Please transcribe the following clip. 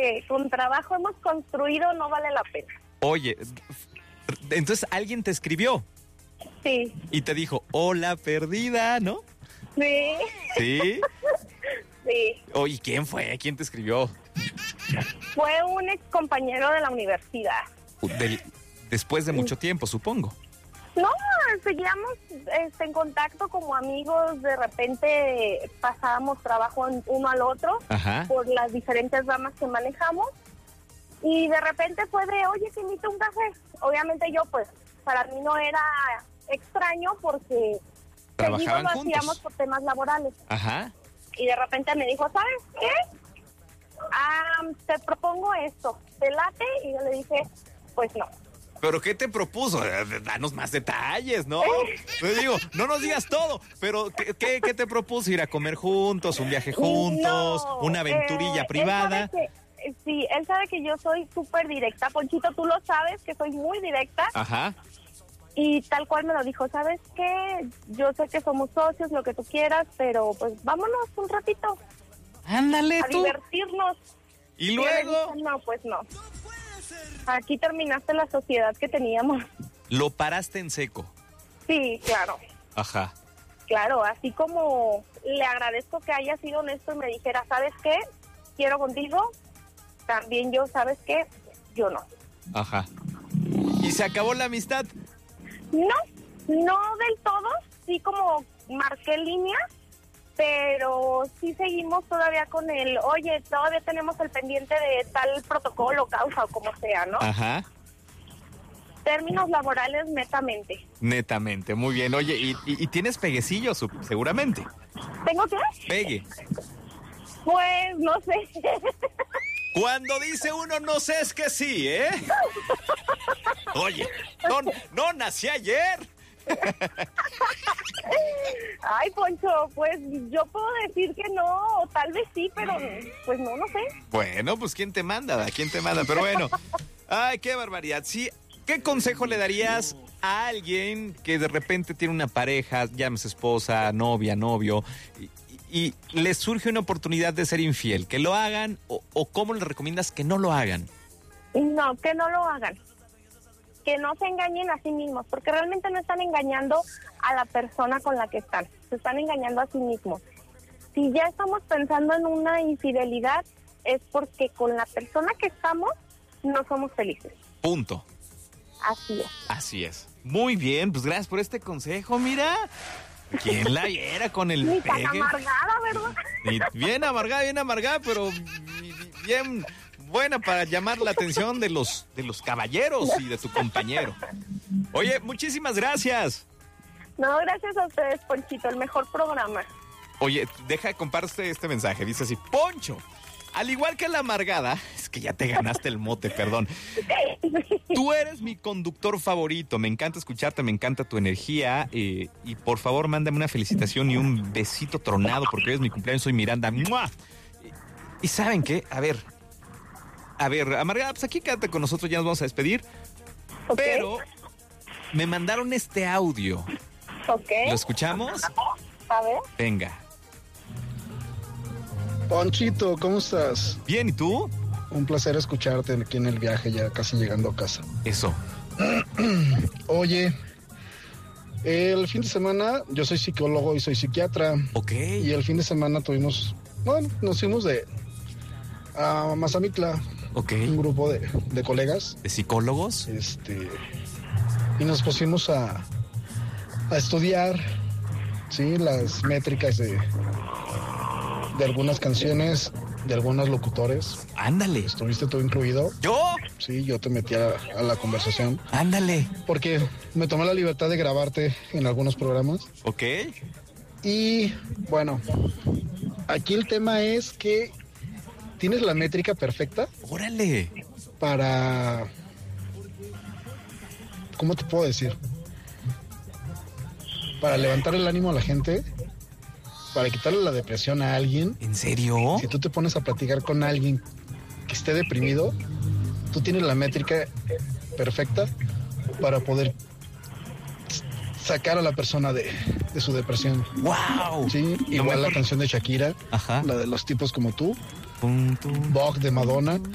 que con trabajo hemos construido no vale la pena. Oye, entonces alguien te escribió Sí, y te dijo, hola perdida, ¿no? sí, Sí. sí. Oye, ¿quién fue? ¿Quién te escribió? Fue un ex compañero de la universidad. Después de mucho tiempo, supongo. No, seguíamos en contacto como amigos, de repente pasábamos trabajo uno al otro Ajá. por las diferentes ramas que manejamos y de repente fue de, oye, te invito a un café. Obviamente yo, pues, para mí no era extraño porque seguido ¿Trabajaban lo juntos? hacíamos por temas laborales. Ajá. Y de repente me dijo, ¿sabes qué? Te propongo esto, ¿te late? Y yo le dije, pues no. ¿Pero qué te propuso? Danos más detalles, ¿no? Pues digo, no nos digas todo, pero ¿qué te propuso? ¿Ir a comer juntos, un viaje juntos, No, una aventurilla privada? Él sabe que yo soy súper directa. Ponchito, tú lo sabes, que soy muy directa. Ajá. Y tal cual me lo dijo, ¿sabes qué? Yo sé que somos socios, lo que tú quieras, pero pues vámonos un ratito Ándale a tú. divertirnos. Y Y luego yo le dije, no, pues no. Aquí terminaste la sociedad que teníamos. lo paraste en seco. Sí, claro. Ajá. Claro, así como le agradezco que haya sido honesto y me dijera, ¿sabes qué? Quiero contigo. También yo, ¿sabes qué? Yo no. Ajá. ¿Y se acabó la amistad? No, no del todo. Sí como marqué línea, pero sí seguimos todavía con el, oye, todavía tenemos el pendiente de tal protocolo, causa o como sea, ¿no? Ajá. Términos laborales netamente. Netamente, muy bien. Oye, y tienes peguecillo, seguramente. ¿Tengo que? Pegue. Pues no sé. Cuando dice uno no sé es que sí, ¿eh? Oye, no nací ayer. Ay, Poncho, pues yo puedo decir que no, o tal vez sí, pero pues no sé. Bueno, pues ¿quién te manda? ¿Quién te manda? Pero bueno, ay, qué barbaridad. Sí, ¿qué consejo le darías a alguien que de repente tiene una pareja, llámese esposa, novia, novio, y les surge una oportunidad de ser infiel? ¿Que lo hagan o cómo le recomiendas que no lo hagan? No, que no lo hagan. Que no se engañen a sí mismos, porque realmente no están engañando a la persona con la que están, se están engañando a sí mismos. Si ya estamos pensando en una infidelidad, es porque con la persona que estamos no somos felices. Punto. Así es. Así es. Muy bien, pues gracias por este consejo, mira. ¿Quién la viera con el Ni tan pegue? amargada, ¿verdad? Bien amargada, pero bien buena para llamar la atención de los caballeros y de tu compañero. Oye, muchísimas gracias. No, gracias a ustedes, Ponchito, el mejor programa. Oye, deja de compartir este mensaje. Dice así, Poncho, al igual que la amargada, es que ya te ganaste el mote, perdón. Tú eres mi conductor favorito, me encanta escucharte, me encanta tu energía y por favor mándame una felicitación y un besito tronado porque hoy es mi cumpleaños, soy Miranda. ¡Mua! ¿Y saben qué? A ver, amargada, pues aquí quédate con nosotros, ya nos vamos a despedir. Ok. Pero me mandaron este audio. Ok. ¿Lo escuchamos? A ver. Venga. Ponchito, ¿cómo estás? Bien, ¿y tú? Un placer escucharte aquí en el viaje, ya casi llegando a casa. Eso. Oye, el fin de semana, yo soy psicólogo y soy psiquiatra. Ok. Y el fin de semana nos fuimos a Mazamitla, Ok. un grupo de colegas, ¿De psicólogos? y nos pusimos a estudiar, sí, las métricas de algunas canciones, de algunos locutores. Ándale. ¿Estuviste tú incluido? ¿Yo? Sí, yo te metí a la conversación. Ándale. Porque me tomé la libertad de grabarte en algunos programas. Ok. Y bueno, aquí el tema es que tienes la métrica perfecta Órale. para... ¿Cómo te puedo decir? Para levantar el ánimo a la gente, para quitarle la depresión a alguien. ¿En serio? Si tú te pones a platicar con alguien que esté deprimido, tú tienes la métrica perfecta para poder sacar a la persona de su depresión. ¡Wow! Sí, igual la canción de Shakira, Ajá. la de Los tipos como tú, Pum, tum. Bog de Madonna.